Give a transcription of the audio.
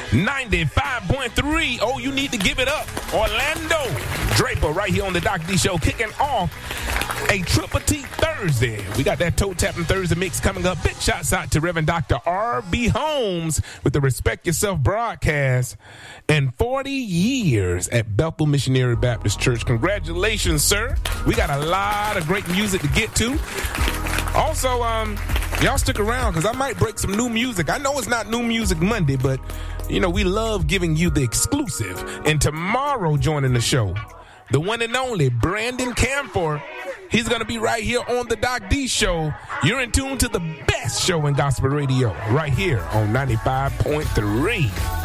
95.3. Oh, you need to give it up. Orlando Draper right here on the Doc D Show, kicking off a Triple T Thursday. We got that toe tapping Thursday mix coming up. Big shots out to Reverend Dr. R.B. Holmes with the Respect Yourself broadcast and 40 years at Bethel Missionary Baptist Church. Congratulations, sir. We got a lot of great music to get to. Also, y'all stick around because I might break some new music. I know it's not New Music Monday, but, you know, we love giving you the exclusive. And tomorrow joining the show, the one and only Brandon Camphor. He's going to be right here on the Doc D Show. You're in tune to the best show in gospel radio right here on 95.3.